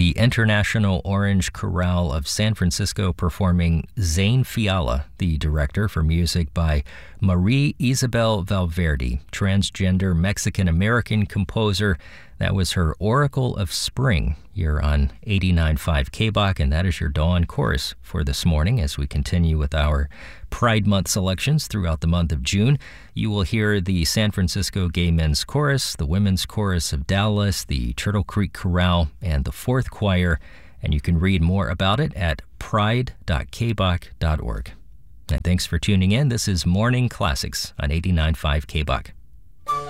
the International Orange Chorale of San Francisco performing Zayn Fiala, the director for music by Marie Isabel Valverde, transgender Mexican-American composer. That was her Oracle of Spring. You're on 89.5 KBOK, and that is your Dawn Chorus for this morning. As we continue with our Pride Month selections throughout the month of June, you will hear the San Francisco Gay Men's Chorus, the Women's Chorus of Dallas, the Turtle Creek Chorale, and the Fourth Choir, and you can read more about it at pride.kbok.org. And thanks for tuning in. This is Morning Classics on 89.5 KBOK.